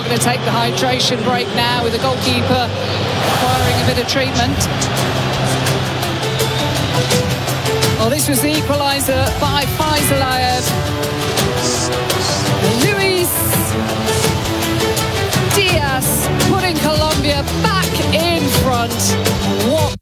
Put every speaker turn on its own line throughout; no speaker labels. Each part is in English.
going to take the hydration break now with the goalkeeper requiring a bit of treatment. Well, this was the equaliser by Faizalayev. Luis Diaz putting Colombia back in front. What?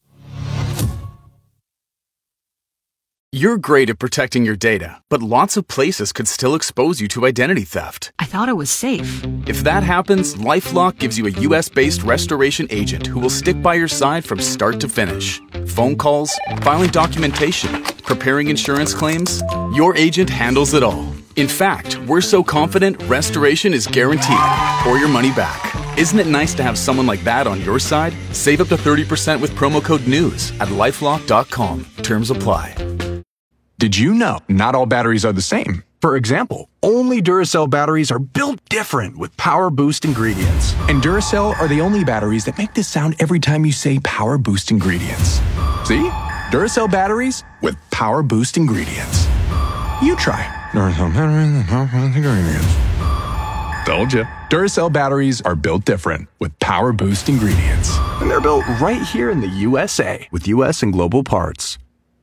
You're great at protecting your data, but lots of places could still expose you to identity theft.
I thought it was safe.
If that happens, LifeLock gives you a US-based restoration agent who will stick by your side from start to finish. Phone calls, filing documentation, preparing insurance claims, your agent handles it all. In fact, we're so confident restoration is guaranteed or your money back. Isn't it nice to have someone like that on your side? Save up to 30% with promo code NEWS at LifeLock.com. Terms apply.
Did you know not all batteries are the same? For example, only Duracell batteries are built different with Power Boost ingredients. And Duracell are the only batteries that make this sound every time you say Power Boost ingredients. See? Duracell batteries with Power Boost ingredients. You try. Duracell batteries with Power Boost ingredients. Told ya. Duracell batteries are built different with Power Boost ingredients. And they're built right here in the USA with US and global parts.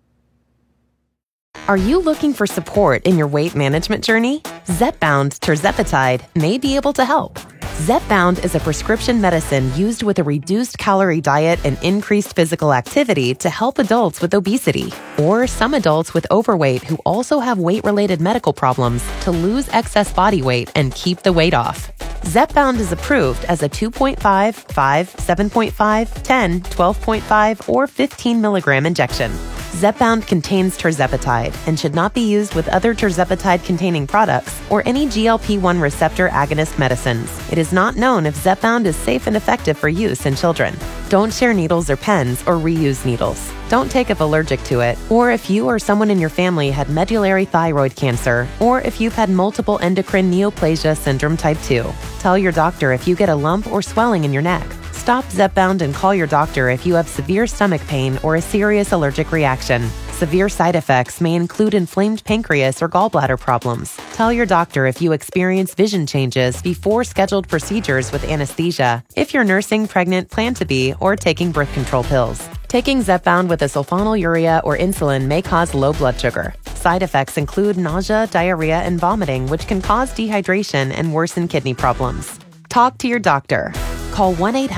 Are you looking for support in your weight management journey? Zepbound tirzepatide may be able to help. Zepbound is a prescription medicine used with a reduced calorie diet and increased physical activity to help adults with obesity or some adults with overweight who also have weight-related medical problems to lose excess body weight and keep the weight off. Zepbound is approved as a 2.5, 5, 7.5, 10, 12.5, or 15 milligram injection. Zepbound contains tirzepatide and should not be used with other tirzepatide-containing products or any GLP-1 receptor agonist medicines. It is not known if Zepbound is safe and effective for use in children. Don't share needles or pens or reuse needles. Don't take if allergic to it, or if you or someone in your family had medullary thyroid cancer, or if you've had multiple endocrine neoplasia syndrome type 2. Tell your doctor if you get a lump or swelling in your neck. Stop Zepbound and call your doctor if you have severe stomach pain or a serious allergic reaction. Severe side effects may include inflamed pancreas or gallbladder problems. Tell your doctor if you experience vision changes before scheduled procedures with anesthesia, if you're nursing, pregnant, plan to be, or taking birth control pills. Taking Zepbound with a sulfonylurea or insulin may cause low blood sugar. Side effects include nausea, diarrhea, and vomiting, which can cause dehydration and worsen kidney problems. Talk to your doctor. Call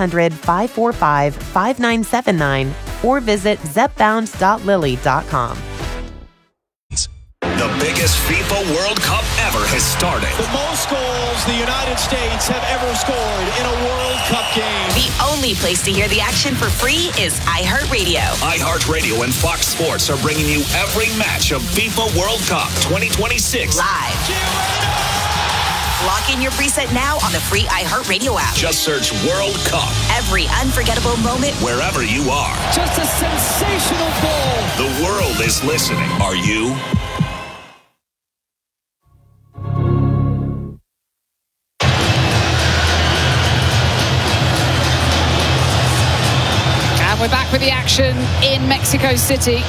1-800-545-5979 or visit zepbound.lily.com.
The biggest FIFA World Cup ever has started.
The most goals the United States have ever scored in a World Cup game.
The only place to hear the action for free is iHeartRadio.
iHeartRadio and Fox Sports are bringing you every match of FIFA World Cup 2026
live. Lock in your preset now on the free iHeartRadio app.
Just search World Cup.
Every unforgettable moment,
wherever you are.
Just a sensational ball.
The world is listening. Are you?
And we're back with the action in Mexico City.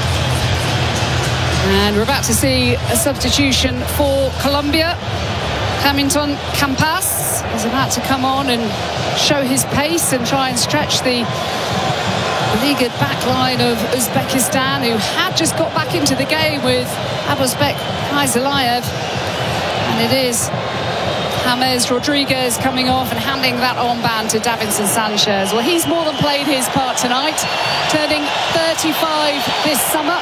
And we're about to see a substitution for Colombia. Hamilton Campas is about to come on and show his pace and try and stretch the beleaguered backline of Uzbekistan, who had just got back into the game with Abuzbek Faizalayev. And it is James Rodriguez coming off and handing that armband to Davinson Sanchez. Well, he's more than played his part tonight, turning 35 this summer.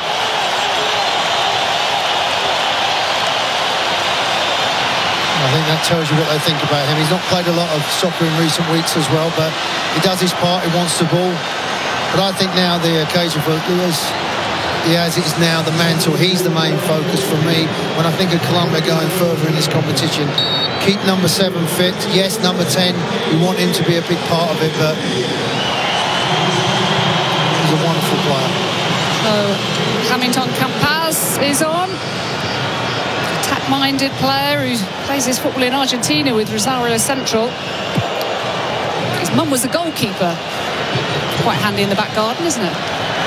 I think that tells you what they think about him. He's not played a lot of soccer in recent weeks as well, but he does his part, he wants the ball. But I think now the occasion for Luis Diaz is now the mantle. He's the main focus for me when I think of Colombia going further in this competition. Keep number 7 fit. Yes, number 10, we want him to be a big part of it, but he's a wonderful player.
So Hamilton Campas is on. Attack-minded player who plays his football in Argentina with Rosario Central. His mum was the goalkeeper. Quite handy in the back garden, isn't it?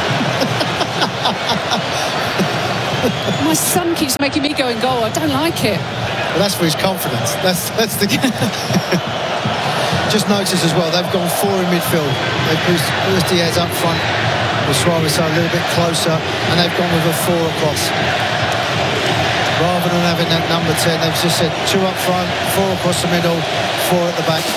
My son keeps making me go and goal. I don't like it.
Well, that's for his confidence. That's the just notice as well, they've gone 4 in midfield. They've pushed Luis Diaz up front with Suarez a little bit closer, and they've gone with a 4 across. Rather than having that number 10, they've just said 2 up front, 4 across the middle, 4 at the back.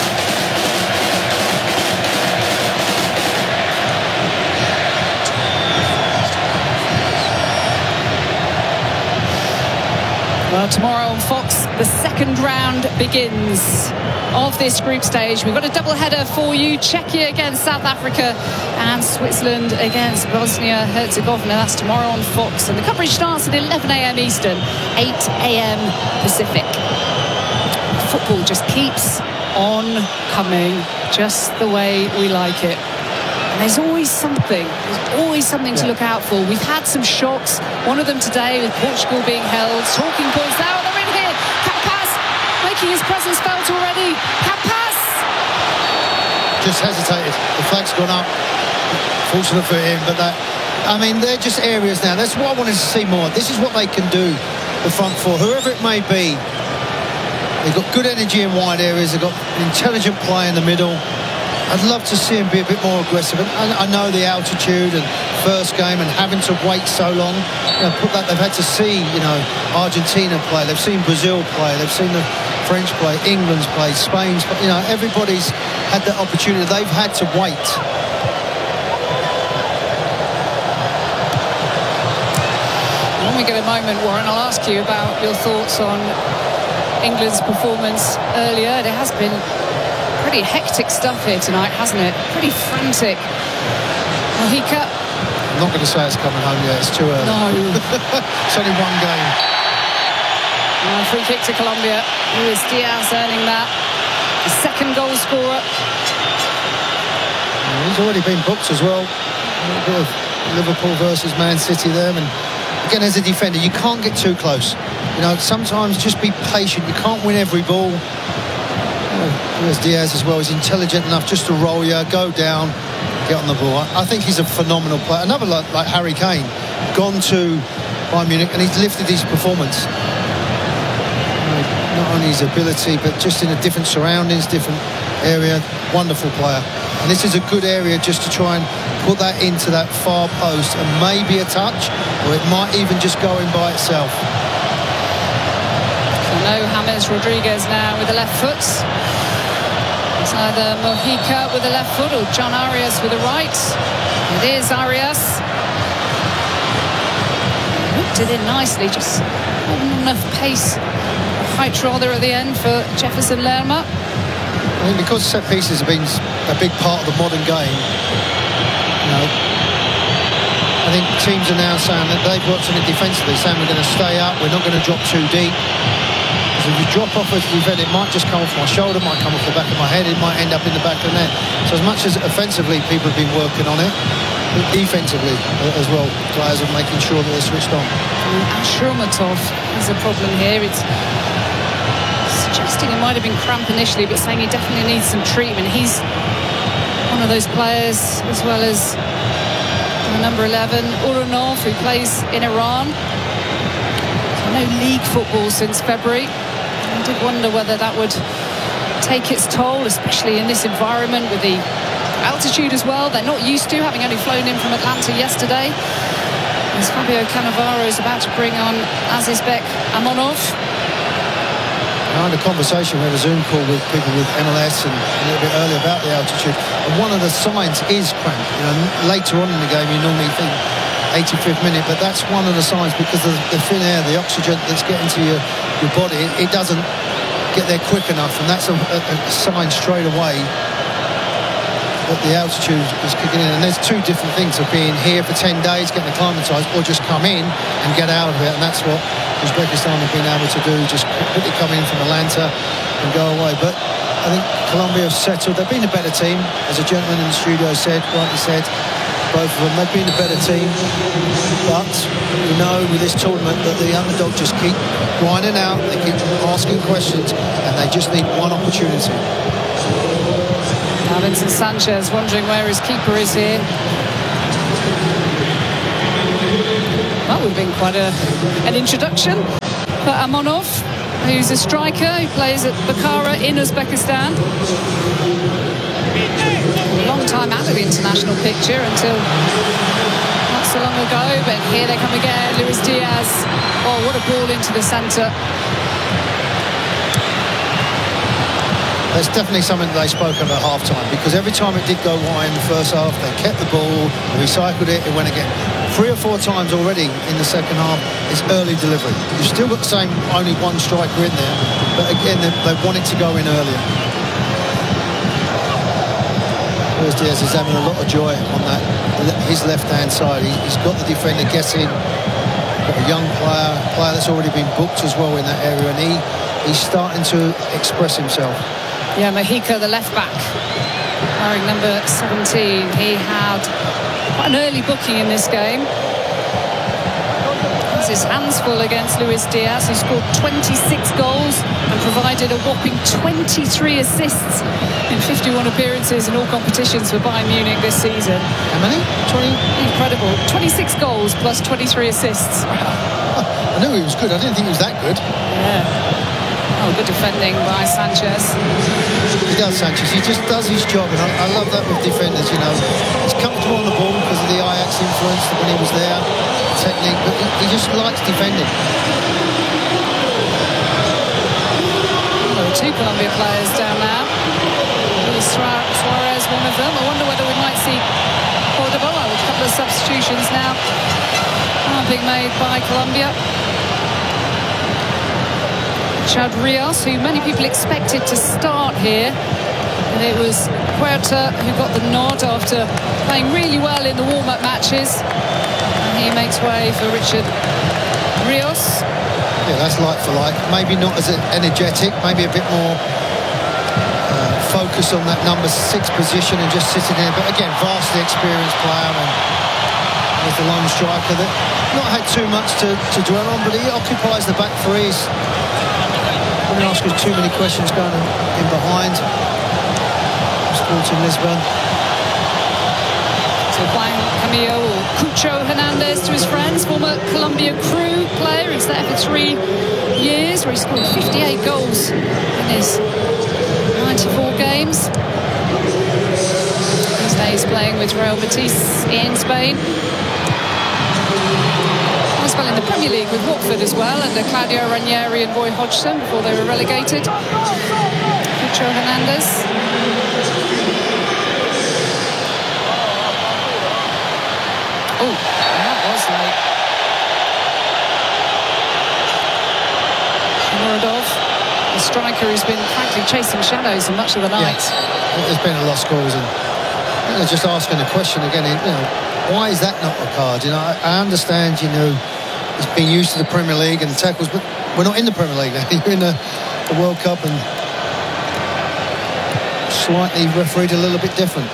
Well, tomorrow on Fox, the second round begins of this group stage. We've got a double header for you. Czechia against South Africa and Switzerland against Bosnia-Herzegovina. That's tomorrow on Fox. And the coverage starts at 11 a.m. Eastern, 8 a.m. Pacific. Football just keeps on coming just the way we like it. And there's always something. To look out for. We've had some shocks. One of them today with Portugal being held. Talking points now. They're in here. Campas making his presence felt already. Campas!
Just hesitated. The flag's gone up. Fortunate for him, but they're just areas now. That's what I wanted to see more. This is what they can do, the front four. Whoever it may be, they've got good energy in wide areas. They've got an intelligent play in the middle. I'd love to see him be a bit more aggressive. And I know the altitude and first game and having to wait so long. They've had to see, Argentina play. They've seen Brazil play. They've seen the French play, England's play, Spain's play. Everybody's had that opportunity. They've had to wait.
When we get a moment, Warren, I'll ask you about your thoughts on England's performance earlier. There has been pretty hectic stuff here tonight, hasn't it? Pretty frantic. Mojica.
I'm not going to say it's coming home yet. It's too early.
No.
It's only one game.
Free kick to Colombia. Luis Diaz earning that. The second goal scorer.
He's already been booked as well. A bit of Liverpool versus Man City there. And again, as a defender, you can't get too close. Sometimes just be patient. You can't win every ball. Luis Diaz as well is intelligent enough just to roll you, go down, get on the ball. I think he's a phenomenal player. Another like Harry Kane, gone to Bayern Munich and he's lifted his performance. Not only his ability, but just in a different surroundings, different area. Wonderful player. And this is a good area just to try and put that into that far post and maybe a touch, or it might even just go in by itself.
No James Rodriguez now with the left foot. It's either Mojica with the left foot or John Arias with the right. It is Arias. Whipped it in nicely, just not enough pace, height rather at the end for Jefferson Lerma.
I think because set pieces have been a big part of the modern game, I think teams are now saying that they've watched it defensively, saying we're going to stay up, we're not going to drop too deep. If you drop off as a defender, it might just come off my shoulder, might come off the back of my head, it might end up in the back of the net. So as much as offensively people have been working on it, but defensively as well, players are making sure that they're switched on.
Ashurmatov is a problem here. It's suggesting it might have been cramp initially, but saying he definitely needs some treatment. He's one of those players, as well as number 11, Urunov, who plays in Iran. No league football since February. I did wonder whether that would take its toll, especially in this environment with the altitude as well. They're not used to, having only flown in from Atlanta yesterday. As Fabio Cannavaro is about to bring on Azizbek Amonov.
I had a conversation, we had a Zoom call with people with MLS and a little bit earlier about the altitude. And one of the signs is cramp. Later on in the game, you normally think 85th minute, but that's one of the signs because of the thin air, the oxygen that's getting to your body, it doesn't get there quick enough, and that's a sign straight away that the altitude is kicking in. And there's two different things of being here for 10 days, getting acclimatised, or just come in and get out of it, and that's what Uzbekistan have been able to do, just quickly come in from Atlanta and go away. But I think Colombia have settled. They've been a better team, as a gentleman in the studio said, rightly said. Both of them, they've been a better team, but we know with this tournament that the underdog just keep grinding out, they keep asking questions, and they just need one opportunity.
Now Vincent Sanchez wondering where his keeper is here. That would have been quite an introduction for Amonov. who's a striker who plays at Bukhara in Uzbekistan. A long time out of the international picture until not so long ago, but here they come again. Luis Diaz. Oh, what a ball into the centre.
That's definitely something that they spoke about at half-time, because every time it did go wide in the first half, they kept the ball, recycled it, it went again. 3 or 4 times already in the second half, it's early delivery. You've still got the same, only one striker in there, but again, they want it to go in earlier. Luis Diaz is having a lot of joy on that, his left-hand side. He's got the defender guessing, got a young player that's already been booked as well in that area, and he's starting to express himself.
Yeah, Mojica, the left-back, wearing number 17. He had quite an early booking in this game. Has his hands full against Luis Diaz, who scored 26 goals and provided a whopping 23 assists in 51 appearances in all competitions for Bayern Munich this season.
How many? 20?
Incredible. 26 goals plus 23 assists.
I knew he was good. I didn't think he was that good.
Yeah. Oh, good defending by Sanchez.
He does, Sanchez. He just does his job, and I love that with defenders, you know. He's comfortable on the ball because of the Ajax influence when he was there, technique, but he just likes defending.
Well, 2 Colombia players down now. Luis Suarez, one of them. I wonder whether we might see Cordoba with a couple of substitutions now being made by Colombia. Chad Rios, who many people expected to start here. And it was Puerta who got the nod after playing really well in the warm-up matches. And he makes way for Richard Rios.
Yeah, that's like for like. Maybe not as energetic, maybe a bit more focus on that number 6 position and just sitting there. But again, vastly experienced player, and with the lone striker that not had too much to dwell on, but he occupies the back threes. I'm not asking too many questions going in behind. Sporting Lisbon.
So playing Camilo or Cucho Hernandez to his friends, former Colombia crew player. He's there for 3 years, where he scored 58 goals in his 94 games. These days playing with Real Betis in Spain. Well in the Premier League with Watford as well, under Claudio Ranieri and Roy Hodgson before they were relegated. Cucho Hernandez. Oh, that was late. Muradov, the striker who's been frankly chasing shadows for much of the night.
Yeah. There's been a lot of scores, and they're just asking the question again, you know, why is that not a card? You know, I understand, you know, he's been used to the Premier League and the tackles, but we're not in the Premier League now. You're in the World Cup, and slightly refereed a little bit different.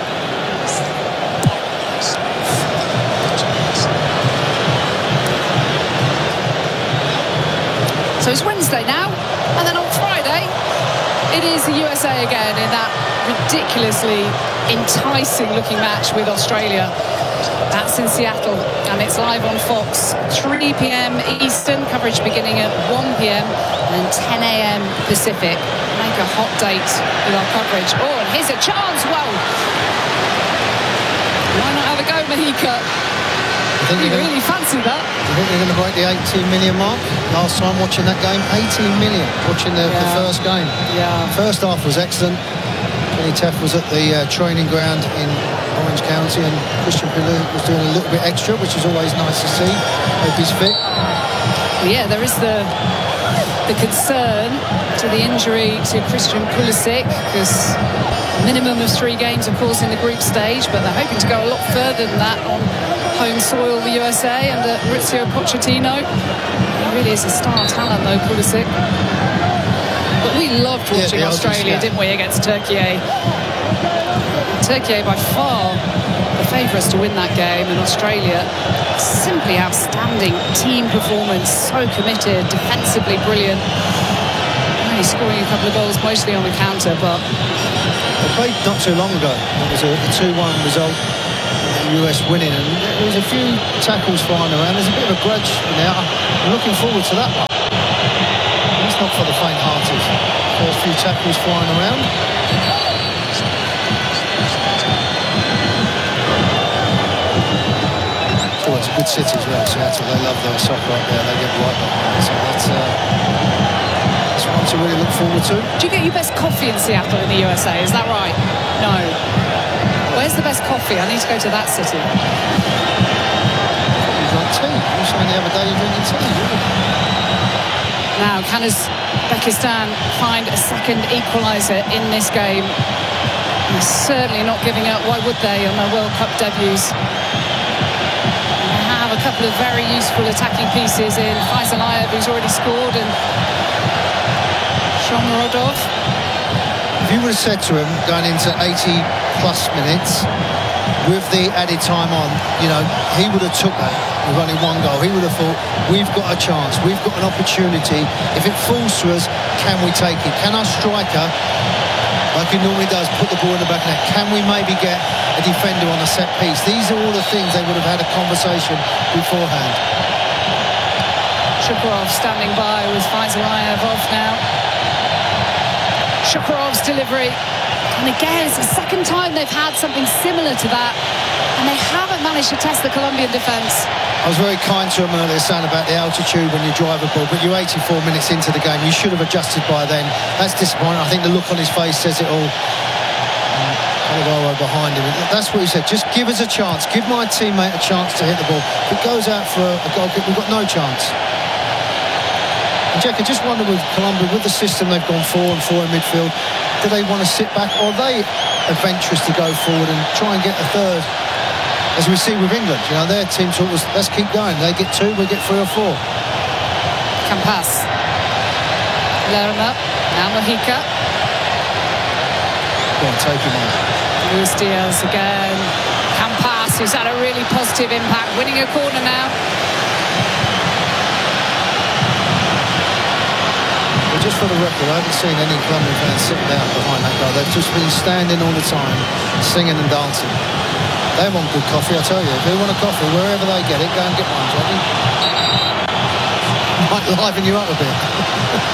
So it's Wednesday now, and then on Friday it is the USA again in that ridiculously enticing looking match with Australia. That's in Seattle, and it's live on Fox, 3 p.m. Eastern, coverage beginning at 1 p.m. and 10 a.m. Pacific. Make a hot date with our coverage. Oh, and here's a chance. Whoa! Why not have a go, Mojica? You really fancy that?
I think they're going to break the 18 million mark. Last time watching that game, 18 million watching the first game.
Yeah.
First half was excellent. Kenny Teff was at the training ground in Orange County, and Christian Pulisic was doing a little bit extra, which is always nice to see. Hope he's fit.
Yeah, there is the concern to the injury to Christian Pulisic, because minimum of 3 games, of course, in the group stage, but they're hoping to go a lot further than that on home soil, the USA, under Mauricio Pochettino. He really is a star talent, though, Pulisic. But we loved watching Australia, didn't we, against Turkey? Turkey by far the favourites to win that game, and Australia simply outstanding team performance, so committed, defensively brilliant, only scoring a couple of goals mostly on the counter. But
they played not too long ago. It was a 2-1 result, the US winning, and there was a few tackles flying around. There's a bit of a grudge in there. I'm looking forward to that one. It's not for the faint-hearted. First few tackles flying around. Oh, it's a good city as well, Seattle. They love their soccer up there. They get right behind it. So that's one to really look forward to.
Do you get your best coffee in Seattle in the USA? Is that right? No. Where's the best coffee? I need to go to that city.
You drink tea. You were saying the other day you're drinking tea.
Now, can Uzbekistan find a second equaliser in this game? They're certainly not giving up. Why would they on their World Cup debuts? They have a couple of very useful attacking pieces in Faisalayev, who's already scored, and Shomurodov.
If you would have said to him going into 80 plus minutes with the added time on, you know, he would have took that with only one goal. He would have thought, we've got a chance, we've got an opportunity. If it falls to us, can we take it? Can our striker, like he normally does, put the ball in the back of the net? Can we maybe get a defender on a set piece? These are all the things they would have had a conversation beforehand.
Shukurov standing by with Faisalayev off now. Shukurov's delivery, and again it's the second time they've had something similar to that, and they haven't managed to test the Colombian defence.
I was very kind to him earlier saying about the altitude when you drive a ball, but you're 84 minutes into the game, you should have adjusted by then. That's disappointing. I think the look on his face says it all. Behind him, that's what he said, just give us a chance, give my teammate a chance to hit the ball. If it goes out for a goal kick, we've got no chance. And Jack, I just wonder with Colombia, with the system they've gone 4 and 4 in midfield, do they want to sit back, or are they adventurous to go forward and try and get a third? As we see with England, you know, their team talk was, let's keep going. They get 2, we get 3 or 4.
Campas. Lerma. Now Mojica.
Go on, take him on.
Luis Diaz again. Campas, who's had a really positive impact, winning a corner now.
But just for the record, I haven't seen any Colombian fans sitting down behind that guy. They've just been standing all the time, singing and dancing. They want good coffee, I tell you. If they want a coffee, wherever they get it, go and get one, Johnny. Might liven you up a bit.